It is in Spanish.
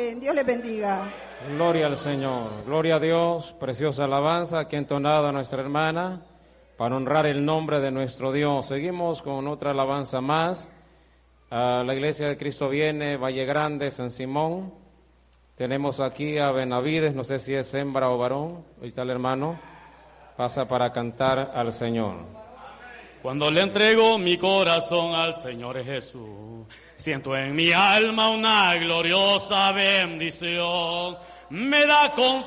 Amén. Dios les bendiga. Gloria al Señor, gloria a Dios, preciosa alabanza que ha entonado nuestra hermana para honrar el nombre de nuestro Dios. Seguimos con otra alabanza más. La Iglesia de Cristo viene, Valle Grande, San Simón. Tenemos aquí a Benavides, no sé si es hembra o varón, ahorita el hermano pasa para cantar al Señor. Cuando le entrego mi corazón al Señor Jesús, siento en mi alma una gloriosa bendición. Me da confianza